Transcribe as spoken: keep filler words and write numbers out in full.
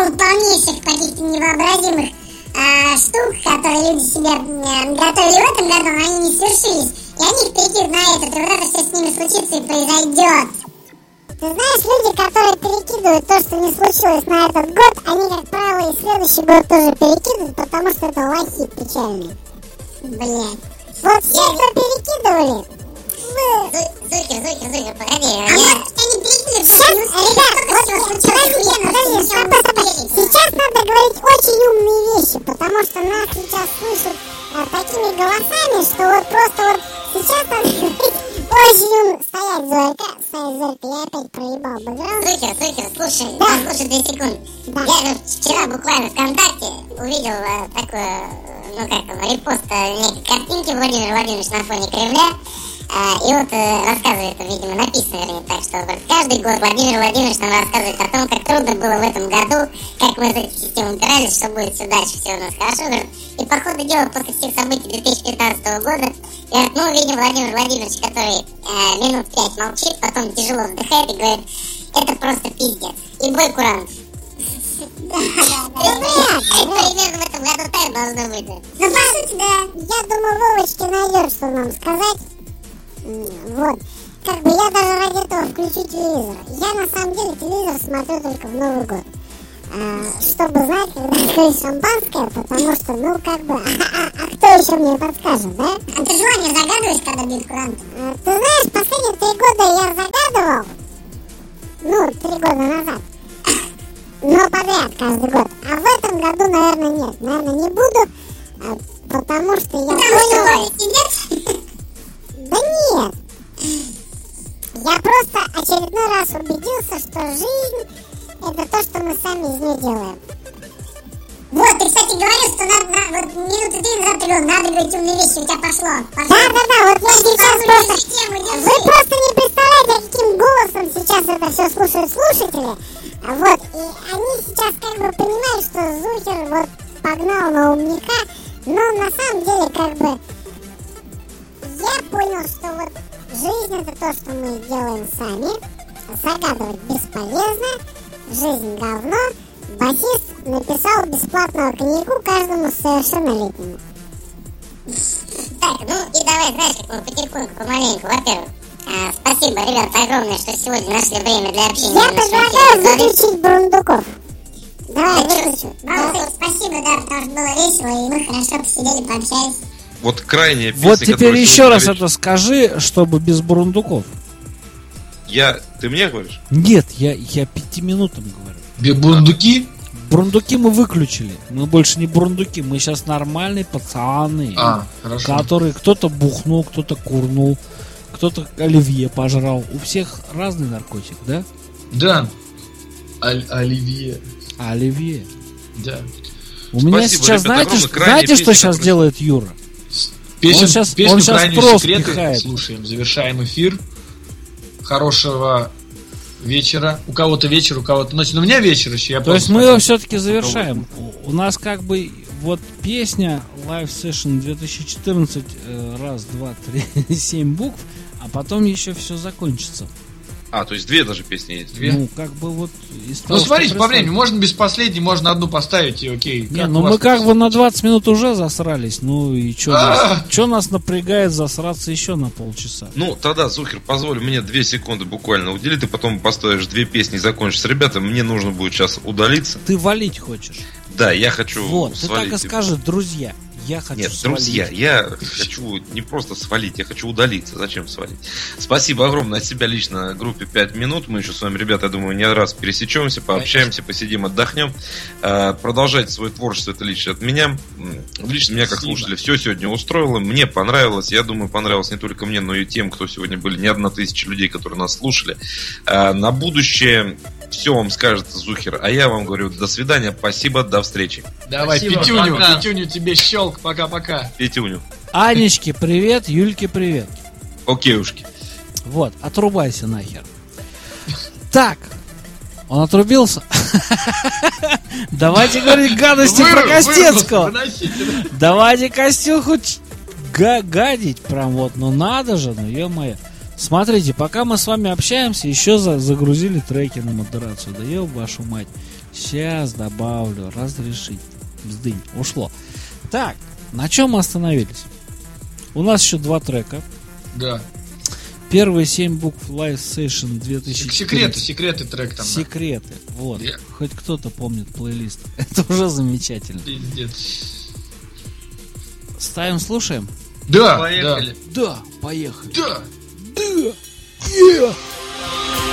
полнейших каких-то невообразимых а, штук, которые люди себе а, готовили в этом году, но они не свершились. И они их перекидывают на этот, и вот это все с ними случится и произойдет. Ты знаешь, люди, которые перекидывают то, что не случилось на этот год, они, как правило, и следующий год тоже перекидывают, потому что это лохи печальные. Блядь. Вот все, кто перекидывали. Зукер, Зукер, Зукер, погоди. А вот они перекидывают. Сейчас, ребят, вот, подождите, подождите. Сейчас надо говорить очень умные вещи, потому что нас сейчас слышат а, такими голосами, что вот просто вот сейчас надо говорить очень умно. Стоять, Зорька, стоять, Зорька, я опять проебал бэкграунд. Зукер, Зукер, слушай, да, слушай, две секунды. Да. Я же вчера буквально ВКонтакте увидел а, такое, ну как там, репост а, некой картинки Владимира Владимировича на фоне Кремля. А, и вот э, рассказывает, видимо, написано, вернее, так, что вот, каждый год Владимир Владимирович нам рассказывает о том, как трудно было в этом году, как мы из этой системы упирались, что будет все дальше, все у нас хорошо. Говорит, и по ходу дела после всех событий две тысячи пятнадцатого года, говорит, мы увидим Владимир Владимирович, который э, минут пять молчит, потом тяжело вздыхает и говорит, это просто пиздец. И бой курантов. Примерно в этом году так должно быть. Ну, по сути, да. Я думаю, Вовочке найдет, что нам сказать. Вот. Как бы я даже ради этого включу телевизор. Я на самом деле телевизор смотрю только в Новый год. А, чтобы знать, когда открыть шампанское, потому что, ну, как бы, а, а, а кто еще мне подскажет, да? А ты желание загадываешь, когда бьют куранты? А, ты знаешь, последние три года я загадывал. Ну, три года назад. Но подряд каждый год. А в этом году, наверное, нет. Наверное, не буду, а, потому что я понял... Да нет. Я просто очередной раз убедился, что жизнь это то, что мы сами из нее делаем. Вот, ты, кстати, говорил, что надо, на, вот минуты три назад ты говорил, надо говорить умные вещи, у тебя пошло. пошло. Да, да, да, вот я сейчас просто... Тему, вы просто не представляете, каким голосом сейчас это все слушают слушатели. Вот, и они сейчас как бы понимают, что Зухер вот погнал на умника, но на самом деле как бы... Я понял, что вот жизнь это то, что мы делаем сами. Загадывать бесполезно. Жизнь говно. Басист написал бесплатного коньяку каждому совершеннолетнему. Так, ну и давай, знаешь, как мы потихоньку, помаленьку. Во-первых, а, спасибо, ребята, огромное, что сегодня нашли время для общения. Я предлагаю выключить Бурундуков. Давай, выключу. Да. Спасибо, да, потому что было весело, и мы хорошо посидели, пообщались. Вот крайняя песня, вот теперь еще раз это скажи, чтобы без бурундуков. Я... Ты мне говоришь? Нет, я, я пяти минутам говорю. Бурундуки? Бурундуки мы выключили. Мы больше не бурундуки. Мы сейчас нормальные пацаны. А, хорошо. Которые кто-то бухнул, кто-то курнул, кто-то оливье пожрал. У всех разный наркотик, да? Да. Аль- оливье. Оливье. Да. У меня Спасибо, сейчас, ребята, знаете, огромное. знаете, что Песня, сейчас которая... делает Юра? Песен, он сейчас, песню он сейчас «Крайние просто секреты» пихает. слушаем. Завершаем эфир. Хорошего вечера. У кого-то вечер, у кого-то ночь. Но у меня вечер еще. Я То есть мы его все-таки завершаем. У нас как бы вот песня Live Session две тысячи четырнадцать, раз, два, три, семь букв, а потом еще все закончится. А, то есть две даже песни есть. Две? Ну, как бы вот... Ну, смотрите, по времени. Можно без последней, можно одну поставить, и окей. Не, ну мы как бы на двадцать минут уже засрались. Ну и что нас, что нас напрягает засраться еще на полчаса? Ну, тогда, Зухер, позволь мне две секунды буквально уделить. Ты потом поставишь две песни и закончишь. Ребята, мне нужно будет сейчас удалиться. Ты валить хочешь? Да, я хочу вот, свалить. Ты так и скажи, друзья. Я хочу Нет, свалить. друзья, я хочу не просто свалить, я хочу удалиться. Зачем свалить? Спасибо огромное от себя лично группе пять минут. Мы еще с вами, ребята, я думаю, не раз пересечемся, пообщаемся, посидим, отдохнем. Продолжайте свое творчество, это лично от меня. Лично меня, как слушателя, все сегодня устроило. Мне понравилось. Я думаю, понравилось не только мне, но и тем, кто сегодня были. Не одна тысяча людей, которые нас слушали. На будущее все вам скажет Зухер. А я вам говорю, до свидания, спасибо, до встречи. Давай, Спасибо, Петюню, пока. Петюню тебе щелк, пока-пока. Петюню. Анечке привет, Юльке привет. Окейушки. Вот, отрубайся нахер. Так, он отрубился. Давайте говорить гадости про Костецкого. Давайте Костюху гадить прям вот, ну надо же, ну ё-моё. Смотрите, пока мы с вами общаемся, еще за, загрузили треки на модерацию. Да ё вашу мать. Сейчас добавлю. Разрешить. Бздынь. Ушло. Так, на чем мы остановились? У нас еще два трека. Да. Первые семь букв Live Session две тысячи Секреты, секреты трек там. Секреты. Вот. Yeah. Хоть кто-то помнит плейлист. Это уже замечательно. Пиздец. Ставим, слушаем? Да, Поехали. Да, поехали. Да. Да. Yeah.